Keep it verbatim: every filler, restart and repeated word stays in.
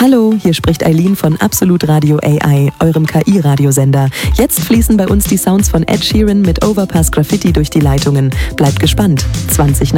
Hallo, hier spricht Eileen von Absolut Radio A I, eurem K I-Radiosender. Jetzt fließen bei uns die Sounds von Ed Sheeran mit Overpass Graffiti durch die Leitungen. Bleibt gespannt. zwanzig